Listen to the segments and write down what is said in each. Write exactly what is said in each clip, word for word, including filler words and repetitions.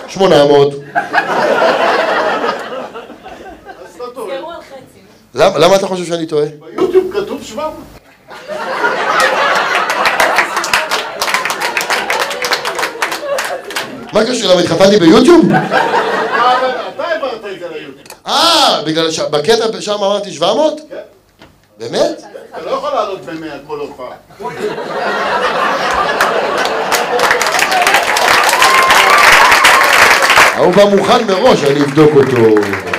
שמונה מאות. למה אתה חושב שאני טועה? ביוטיוב כתוב שבע מאות. מה קשור? למה התחתנתי ביוטיוב? אתה העברת את זה ליוטיוב. אה, בגלל שבקטע שם אמרתי שבע מאות? כן. באמת? אתה לא יכול לעלות במאה כל הופעה. הוא בא מוכן מראש, אני אבדוק אותו. אני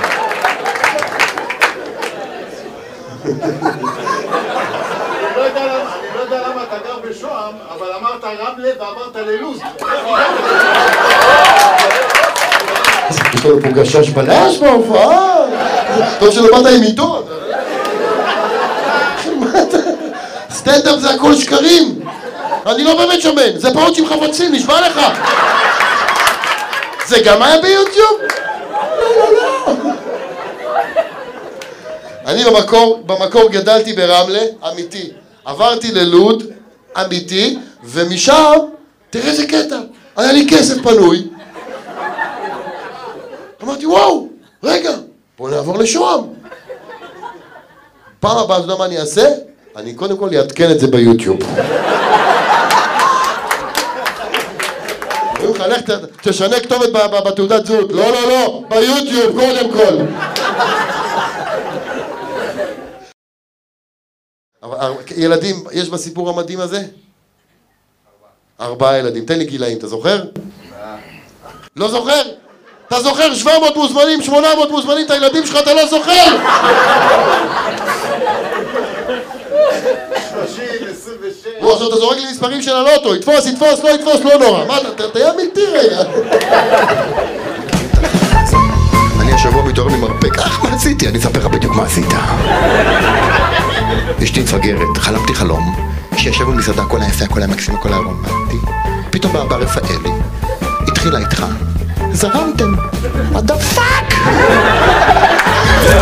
לא יודע למה אתה גר בשוהם, אבל אמרת רמלה ואמרת ללוז. אז יש לנו פה גשש בלש בהופעה. טוב שלא באת עם עיתון. סטנדאפ זה הכל שקרים. אני לא באמת שמן, זה פעוט עם חפצים, נשבע לך. זה גם היה ביוטיוב? לא, לא, לא. אני במקור, במקור גדלתי ברמלה, אמיתי. עברתי ללוד, אמיתי, ומשם, תראה איזה קטע, היה לי כסף פנוי. אמרתי, וואו, רגע, בוא נעבור לשוהם. פעם הבאה, אתה יודע מה אני אעשה? אני קודם כל אעדכן את זה ביוטיוב. אומרים לך, לך תשנה כתובת בתעודת זהות. לא, לא, לא, ביוטיוב קודם כל. ילדים, יש בסיפור המדהים הזה? ארבעה ילדים. תן לי גילאים, אתה זוכר? לא זוכר? אתה זוכר שבע מאות מוזמנים, שמונה מאות מוזמנים, את הילדים שלך אתה לא זוכר? שלושים, עשרים ושש. הוא עכשיו אתה זורק לי מספרים של הלוטו, יתפוס, יתפוס, לא יתפוס, לא נורא. מה, אתה תהיה אמיתי רגע. אני השבוע מתעורר ממרפק. מה עשיתי? אני אספר לך בדיוק מה עשית. אשתי מפגרת, חלמתי חלום, שישב במסעדה כל היפה, כל המקסים, כל הרומנטי. פתאום בא רפאלי, התחילה איתך. זרמתם. What the fuck?